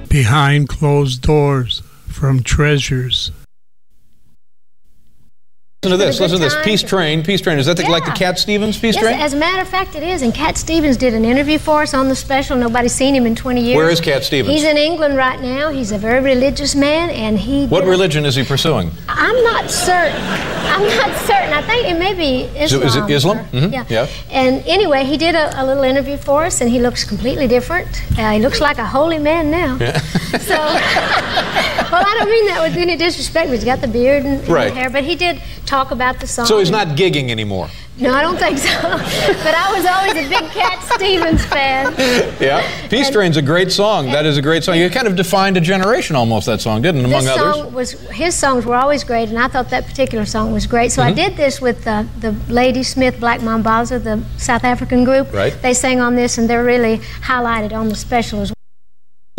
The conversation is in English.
Behind Closed Doors from Treasures. Listen to this. Listen to this. Peace Train. Peace Train. Is that like the Cat Stevens Peace Train? As a matter of fact, it is. And Cat Stevens did an interview for us on the special. Nobody's seen him in 20 years. Where is Cat Stevens? He's in England right now. He's a very religious man, and he. What religion is he pursuing? I'm not certain. I think it may be Islam. Is it Islam? Yeah. And anyway, he did a little interview for us, and he looks completely different. He looks like a holy man now. Yeah. So, well, I don't mean that with any disrespect. He's got the beard and the hair, but he did talk about the song. So he's not gigging anymore? No, I don't think so. But I was always a big Cat Stevens fan. Yeah. Peace Train's a great song. That is a great song. You kind of defined a generation almost, that song, didn't it, among others? His songs were always great, and I thought that particular song was great. So I did this with the Ladysmith Black Mambazo, the South African group. Right. They sang on this, and they're really highlighted on the special as well.